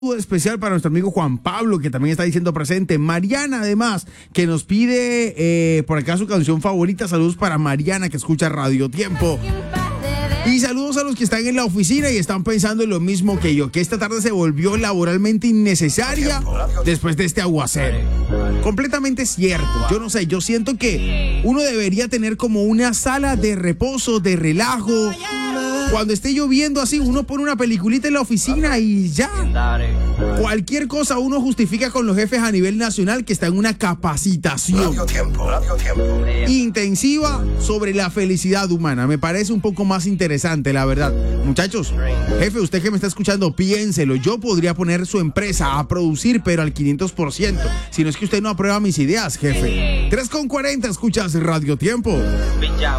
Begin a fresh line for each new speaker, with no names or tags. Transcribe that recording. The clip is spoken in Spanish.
especial para nuestro amigo Juan Pablo, que también está diciendo presente. Mariana, además, que nos pide por acá su canción favorita. Saludos para Mariana, que escucha Radio Tiempo. Y saludos a los que están en la oficina y están pensando en lo mismo que yo, que esta tarde se volvió laboralmente innecesaria después de este aguacero. Completamente cierto. Yo no sé, yo siento que uno debería tener como una sala de reposo, de relajo. Cuando esté lloviendo así, uno pone una peliculita en la oficina y ya. Cualquier cosa uno justifica con los jefes a nivel nacional que está en una capacitación intensiva sobre la felicidad humana. Me parece un poco más interesante, la verdad. Muchachos, jefe, usted que me está escuchando, piénselo. Yo podría poner su empresa a producir, pero al 500%. Si no es que usted no aprueba mis ideas, jefe. 3:40, escuchas Radio Tiempo.